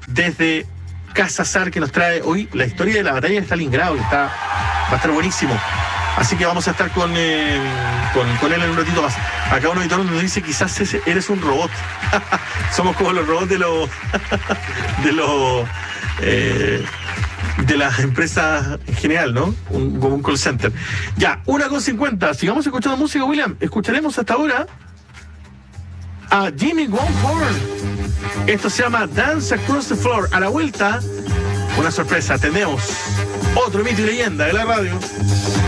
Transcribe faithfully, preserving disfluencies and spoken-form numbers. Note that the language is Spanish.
desde Casa Sar, que nos trae hoy la historia de la batalla de Stalingrado, que está, va a estar buenísimo. Así que vamos a estar con, eh, con, con él en un ratito más. Acá un auditor nos dice, quizás ese, eres un robot. Somos como los robots de los de los eh, de las empresas en general, ¿no? Un, como un call center. Ya, una con cincuenta. Sigamos escuchando música, William. Escucharemos hasta ahora a Jimmy Gunford. Esto se llama Dance Across the Floor. A la vuelta, una sorpresa. Tenemos otro mito y leyenda de la radio.